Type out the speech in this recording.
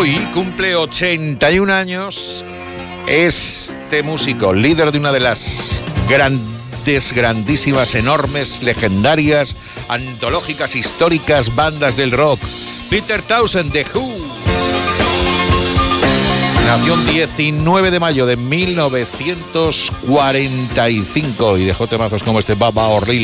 Hoy cumple 81 años este músico, líder de una de las grandísimas, enormes, legendarias, antológicas, históricas bandas del rock, Peter Townshend, The Who. Nació el 19 de mayo de 1945 y dejó temazos como este Baba O'Reilly.